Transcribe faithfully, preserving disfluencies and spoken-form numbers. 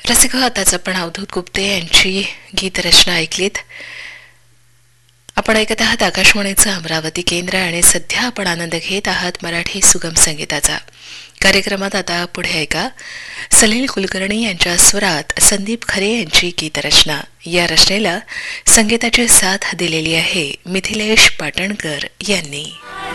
रसिक हो, आताच आपण अवधूत गुप्ते यांची गीतरचना ऐकलीत. आपण ऐकत आहात आकाशवाणीचं अमरावती केंद्र आणि सध्या आपण आनंद घेत आहात मराठी सुगम संगीताचा. कार्यक्रमात आता पुढे ऐका सलील कुलकर्णी यांच्या स्वरात संदीप खरे यांची गीतरचना. या रचनेला संगीताची साथ दिलेली आहे मिथिलेश पाटणकर यांनी.